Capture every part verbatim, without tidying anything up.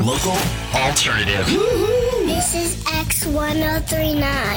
Local alternative. This is X one oh three point nine.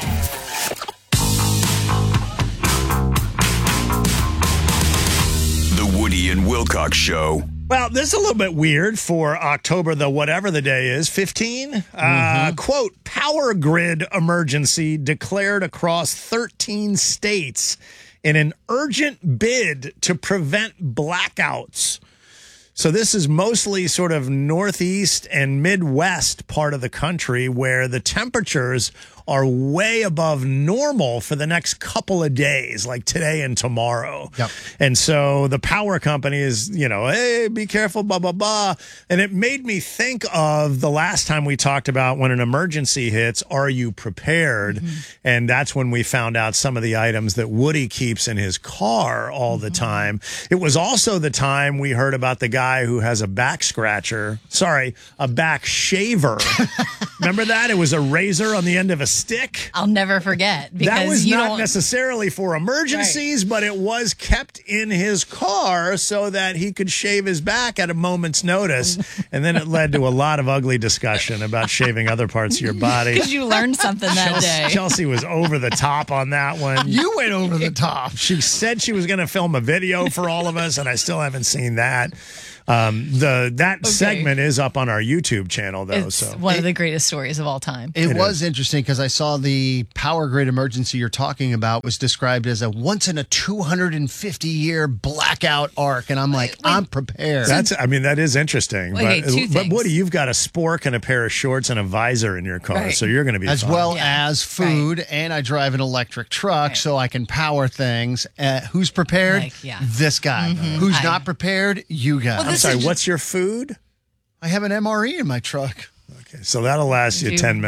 The Woody and Wilcox Show. Well, this is a little bit weird for October, the whatever the day is, fifteen. Mm-hmm. Uh, quote, power grid emergency declared across thirteen states in an urgent bid to prevent blackouts. So this is mostly sort of northeast and Midwest part of the country where the temperatures are way above normal for the next couple of days, like today and tomorrow. Yep. And so the power company is, you know, hey, be careful, blah, blah, blah. And it made me think of the last time we talked about when an emergency hits, are you prepared? Mm-hmm. And that's when we found out some of the items that Woody keeps in his car all the time. It was also the time we heard about the guy who has a back scratcher, sorry, a back shaver. Remember that? It was a razor on the end of a stick. I'll never forget. Because that was you not don't... necessarily for emergencies, right. But it was kept in his car so that he could shave his back at a moment's notice. And then it led to a lot of ugly discussion about shaving other parts of your body. Because you learned something that Chelsea, day. Chelsea was over the top on that one. You went over the top. She said she was going to film a video for all of us, and I still haven't seen that. Um, the that okay. segment is up on our YouTube channel, though. It's so one of the greatest stories of all time. It, it was is. interesting because I saw the power grid emergency you're talking about was described as a once in a two hundred fifty year blackout arc, and I'm like, wait, I'm prepared. That's, I mean, that is interesting. Okay, but, two but things. Woody, you've got a spork and a pair of shorts and a visor in your car, right. so you're going to be as fine. well yeah. as food, right. And I drive an electric truck, right. So I can power things. Uh, who's prepared? Like, yeah. This guy. Mm-hmm. Who's I, not prepared? You guys. Well, I'm sorry. What's your food? I have an M R E in my truck. Okay, so that'll last you ten minutes.